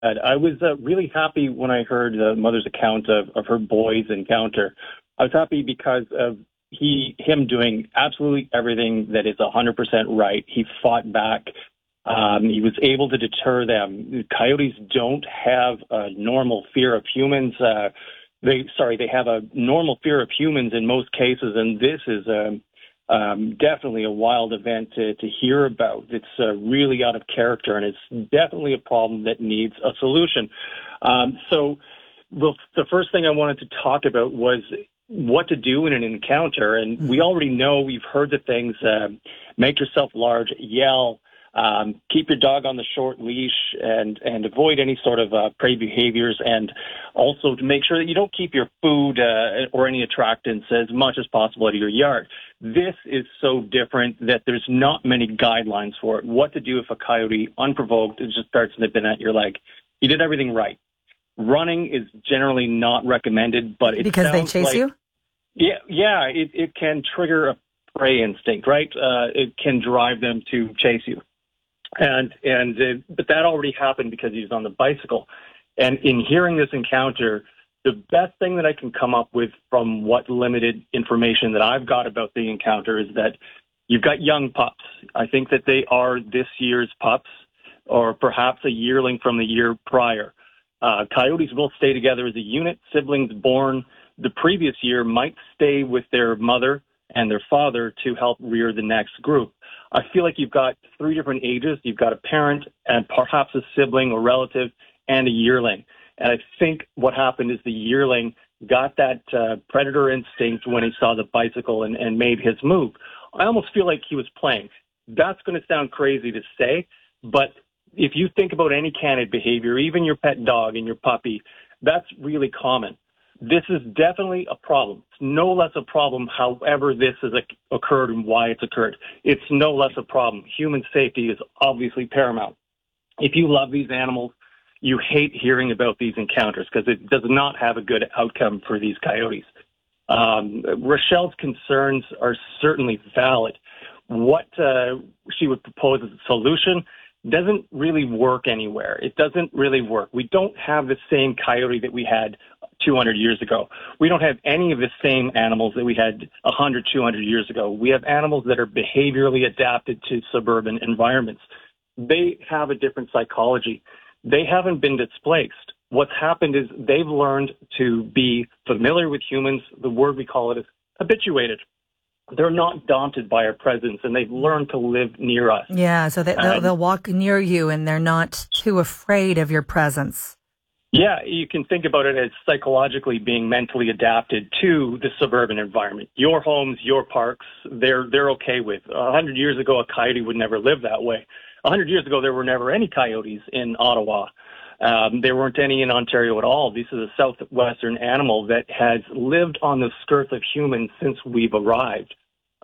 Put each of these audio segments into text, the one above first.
I was really happy when I heard the mother's account of her boy's encounter. I was happy because of him doing absolutely everything that is 100% right. He fought back. He was able to deter them. Coyotes don't have a normal fear of humans. They have a normal fear of humans in most cases, and this is definitely a wild event to hear about. It's really out of character, and it's definitely a problem that needs a solution. So the first thing I wanted to talk about was what to do in an encounter. And we already know, we've heard the things, make yourself large, yell, keep your dog on the short leash, and avoid any sort of prey behaviors, and also to make sure that you don't keep your food or any attractants as much as possible out of your yard. This is so different that there's not many guidelines for it. What to do if a coyote, unprovoked, just starts nipping at your leg. You did everything right. Running is generally not recommended, but it because they chase you? Yeah, it can trigger a prey instinct, right? It can drive them to chase you. But that already happened because he was on the bicycle. And in hearing this encounter, the best thing that I can come up with from what limited information that I've got about the encounter is that you've got young pups. I think that they are this year's pups, or perhaps a yearling from the year prior. Coyotes will stay together as a unit. Siblings born the previous year might stay with their mother and their father to help rear the next group. I feel like you've got three different ages. You've got a parent and perhaps a sibling or relative and a yearling. And I think what happened is the yearling got that predator instinct when he saw the bicycle and made his move. I almost feel like he was playing. That's going to sound crazy to say, but if you think about any canid behavior, even your pet dog and your puppy, that's really common. This is definitely a problem. It's no less a problem, however this has occurred and why it's occurred. It's no less a problem. Human safety is obviously paramount. If you love these animals, you hate hearing about these encounters because it does not have a good outcome for these coyotes. Rochelle's concerns are certainly valid. What she would propose as a solution doesn't really work anywhere. It doesn't really work. We don't have the same coyote that we had 200 years ago. We don't have any of the same animals that we had 100, 200 years ago. We have animals that are behaviorally adapted to suburban environments. They have a different psychology. They haven't been displaced. What's happened is they've learned to be familiar with humans. The word we call it is habituated. They're not daunted by our presence, and they've learned to live near us. Yeah, so they'll walk near you, and they're not too afraid of your presence. Yeah, you can think about it as psychologically being mentally adapted to the suburban environment. Your homes, your parks, they're okay with. 100 years ago, a coyote would never live that way. 100 years ago, there were never any coyotes in Ottawa. There weren't any in Ontario at all. This is a southwestern animal that has lived on the skirts of humans since we've arrived.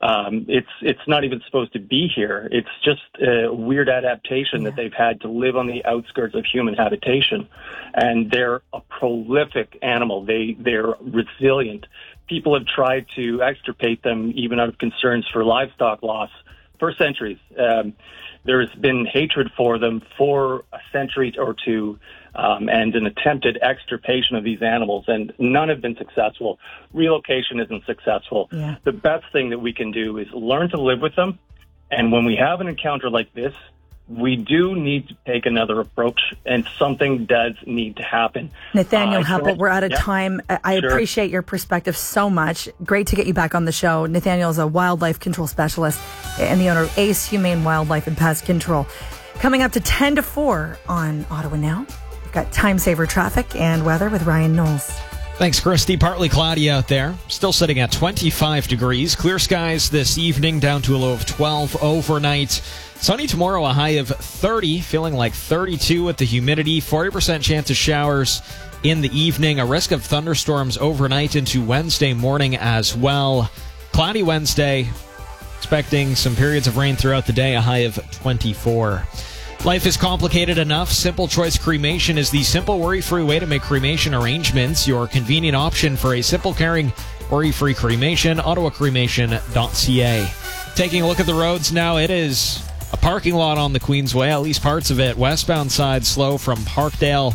It's not even supposed to be here. It's just a weird adaptation that they've had to live on the outskirts of human habitation. And they're a prolific animal. They're resilient. People have tried to extirpate them even out of concerns for livestock loss for centuries. There's been hatred for them for a century or two, and an attempted extirpation of these animals, and none have been successful. Relocation isn't successful. Yeah. The best thing that we can do is learn to live with them, and when we have an encounter like this, we do need to take another approach, and something does need to happen. Nathaniel Heppel, we're out of time. I appreciate your perspective so much. Great to get you back on the show. Nathaniel is a wildlife control specialist and the owner of Ace Humane Wildlife and Pest Control. Coming up to 10 to 4 on Ottawa Now. We've got time saver traffic and weather with Ryan Knowles. Thanks, Christy. Partly cloudy out there. Still sitting at 25 degrees. Clear skies this evening, down to a low of 12 overnight. Sunny tomorrow, a high of 30, feeling like 32 with the humidity. 40% chance of showers in the evening. A risk of thunderstorms overnight into Wednesday morning as well. Cloudy Wednesday. Expecting some periods of rain throughout the day, a high of 24. Life is complicated enough. Simple Choice Cremation is the simple, worry-free way to make cremation arrangements. Your convenient option for a simple, caring, worry-free cremation. OttawaCremation.ca. Taking a look at the roads now, it is a parking lot on the Queensway, at least parts of it. Westbound side slow from Parkdale